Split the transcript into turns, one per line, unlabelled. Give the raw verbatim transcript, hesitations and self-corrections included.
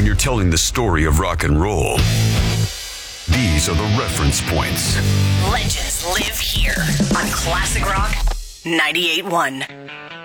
you're telling the story of rock and roll, these are the reference points.
Legends live here on Classic Rock ninety-eight point one.